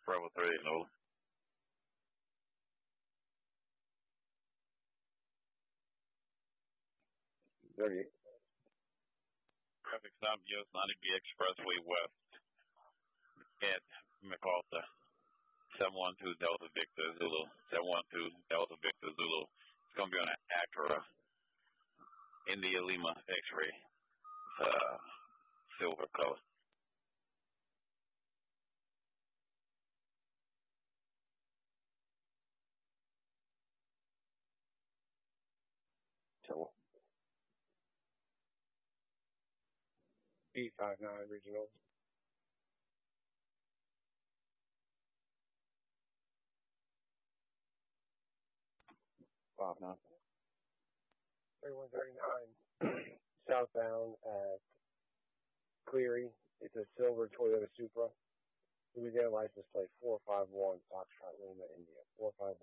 Bravo 3, no. Dirty. Traffic stop US 90B Expressway West at MacArthur. 712 Delta Victor Zulu. 712 Delta Victor Zulu. It's going to be on an Acura India Lima X-ray. Silver color. B59 Regional. Bob, no. 3139 southbound at Cleary. It's a silver Toyota Supra. Louisiana license plate 451 Foxtrot Lima, India. 451